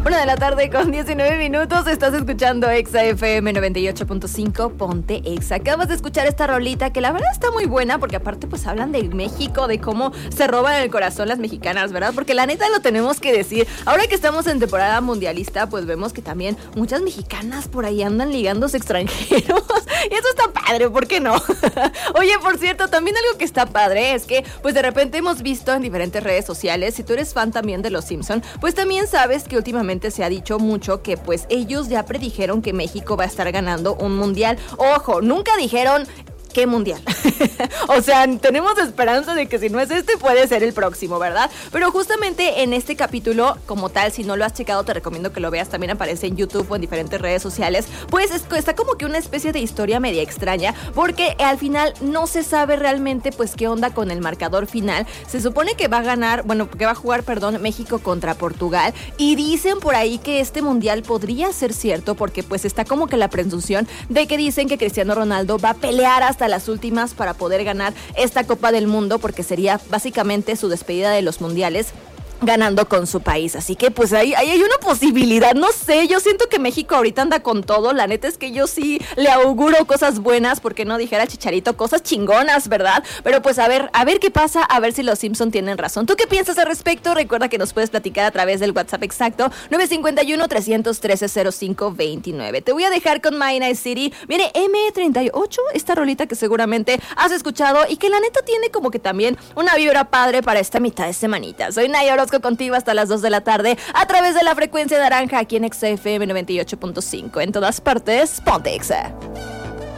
1:19 p.m. Estás escuchando Exa FM 98.5, Ponte Exa. Acabas de escuchar esta rolita que la verdad está muy buena, porque aparte pues hablan de México, de cómo se roban el corazón las mexicanas, ¿verdad? Porque la neta lo tenemos que decir. Ahora que estamos en temporada mundialista, pues vemos que también muchas mexicanas por ahí andan ligándose extranjeros. Y eso está padre, ¿por qué no? Oye, por cierto, también algo que está padre es que pues de repente hemos visto en diferentes redes sociales, si tú eres fan también de Los Simpson, pues también sabes que últimamente se ha dicho mucho que pues ellos ya predijeron que México va a estar ganando un mundial. Ojo, nunca dijeron ¿qué mundial? O sea, tenemos esperanza de que si no es este, puede ser el próximo, ¿verdad? Pero justamente en este capítulo, como tal, si no lo has checado, te recomiendo que lo veas. También aparece en YouTube o en diferentes redes sociales. Pues está como que una especie de historia media extraña, porque al final no se sabe realmente, pues, qué onda con el marcador final. Se supone que va a ganar, bueno, que va a jugar, México contra Portugal. Y dicen por ahí que este mundial podría ser cierto, porque pues está como que la presunción de que dicen que Cristiano Ronaldo va a pelear hasta las últimas para poder ganar esta Copa del Mundo, porque sería básicamente su despedida de los mundiales, ganando con su país. Así que pues ahí hay una posibilidad, no sé, yo siento que México ahorita anda con todo. La neta es que yo sí le auguro cosas buenas, porque no dijera Chicharito, cosas chingonas, ¿verdad? Pero pues a ver qué pasa, a ver si los Simpson tienen razón. ¿Tú qué piensas al respecto? Recuerda que nos puedes platicar a través del WhatsApp exacto 951-313-0529. Te voy a dejar con My Night City. Viene M38, esta rolita que seguramente has escuchado y que la neta tiene como que también una vibra padre para esta mitad de semanita. Soy Naya Orozco contigo hasta las 2 de la tarde a través de la frecuencia naranja aquí en Exa FM 98.5. En todas partes, Ponte Exa.